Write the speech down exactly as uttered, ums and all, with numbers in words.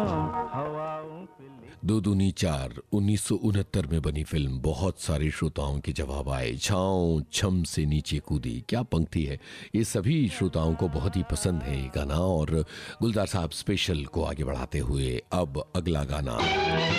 दो दूनी चार उन्नीस सौ उनहत्तर में बनी फिल्म बहुत सारे श्रोताओं के जवाब आए। छाँव छम से नीचे कूदी, क्या पंक्ति है। ये सभी श्रोताओं को बहुत ही पसंद है ये गाना। और गुलजार साहब स्पेशल को आगे बढ़ाते हुए अब अगला गाना।